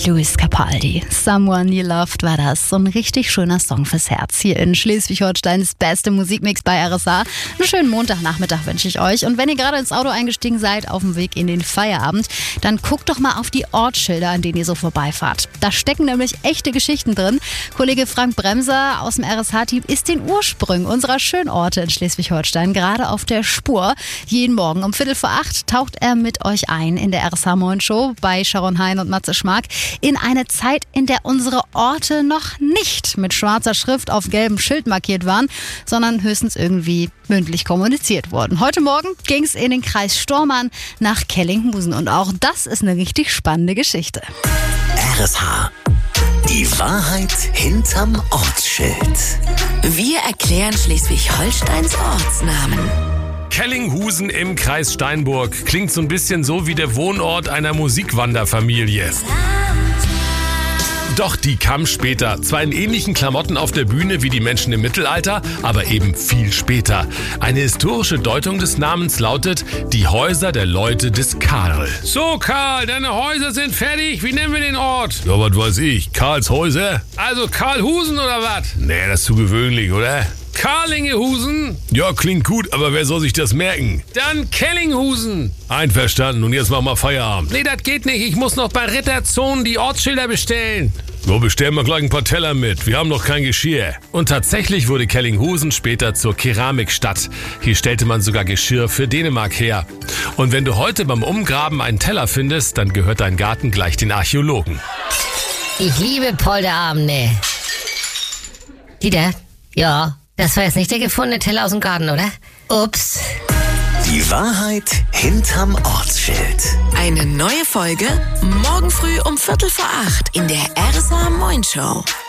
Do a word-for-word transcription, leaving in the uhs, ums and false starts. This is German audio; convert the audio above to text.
Luis Capaldi. Someone You Loved war das. So ein richtig schöner Song fürs Herz. Hier in Schleswig-Holsteins beste Musikmix bei R S A. Einen schönen Montagnachmittag wünsche ich euch. Und wenn ihr gerade ins Auto eingestiegen seid, auf dem Weg in den Feierabend, dann guckt doch mal auf die Ortsschilder, an denen ihr so vorbeifahrt. Da stecken nämlich echte Geschichten drin. Kollege Frank Bremser aus dem R S H-Team ist den Ursprüngen unserer Schönorte in Schleswig-Holstein gerade auf der Spur. Jeden Morgen um Viertel vor acht taucht er mit euch ein in der R S H-Morgenshow bei Sharon Hein und Matze Schmark in eine Zeit, in der unsere Orte noch nicht mit schwarzer Schrift auf gelbem Schild markiert waren, sondern höchstens irgendwie mündlich kommuniziert wurden. Heute Morgen ging es in den Kreis Stormarn nach Kellinghusen und auch das ist eine richtig spannende Geschichte. R S H. Die Wahrheit hinterm Ortsschild. Wir erklären Schleswig-Holsteins Ortsnamen. Kellinghusen im Kreis Steinburg klingt so ein bisschen so wie der Wohnort einer Musikwanderfamilie. Doch die kam später, zwar in ähnlichen Klamotten auf der Bühne wie die Menschen im Mittelalter, aber eben viel später. Eine historische Deutung des Namens lautet, die Häuser der Leute des Karl. So Karl, deine Häuser sind fertig, wie nennen wir den Ort? Ja, was weiß ich, Karls Häuser? Also Karlhusen oder was? Nee, das ist zu gewöhnlich, oder? Karlingehusen? Ja, klingt gut, aber wer soll sich das merken? Dann Kellinghusen. Einverstanden, und jetzt machen wir Feierabend. Nee, das geht nicht, ich muss noch bei Ritterzonen die Ortsschilder bestellen. So, bestellen wir gleich ein paar Teller mit, wir haben noch kein Geschirr. Und tatsächlich wurde Kellinghusen später zur Keramikstadt. Hier stellte man sogar Geschirr für Dänemark her. Und wenn du heute beim Umgraben einen Teller findest, dann gehört dein Garten gleich den Archäologen. Ich liebe Polterabende. Dieter? Ja. Das war jetzt nicht der gefundene Teller aus dem Garten, oder? Ups. Die Wahrheit hinterm Ortsschild. Eine neue Folge morgen früh um Viertel vor acht in der R S H Morgenshow.